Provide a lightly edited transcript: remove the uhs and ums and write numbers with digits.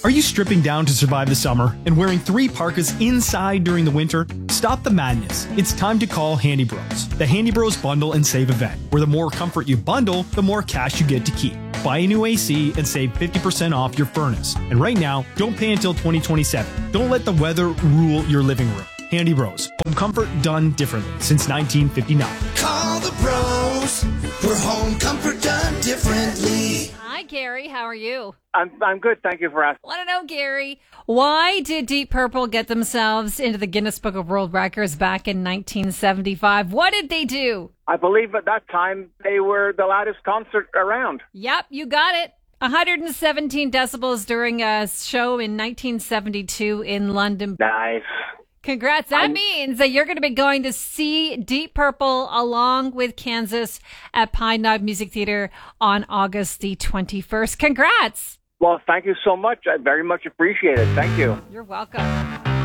Are you stripping down to survive the summer and wearing 3 parkas inside during the winter? Stop the madness. It's time to call Handy Bros. The Handy Bros Bundle and Save event, where the more comfort you bundle, the more cash you get to keep. Buy a new AC and save 50% off your furnace. And right now, don't pay until 2027. Don't let the weather rule your living room. Handy Bros. Home comfort done differently since 1959. Call the bros for home comfort done differently. Hi, Gary. How are you? I'm good. Thank you for asking. Want to know, Gary, why did Deep Purple get themselves into the Guinness Book of World Records back in 1975? What did they do? I believe at that time they were the loudest concert around. Yep, you got it. 117 decibels during a show in 1972 in London. Nice. Congrats. That means that you're going to be going to see Deep Purple along with Kansas at Pine Knob Music Theater on August the 21st. Congrats. Well, thank you so much. I very much appreciate it. Thank you. You're welcome.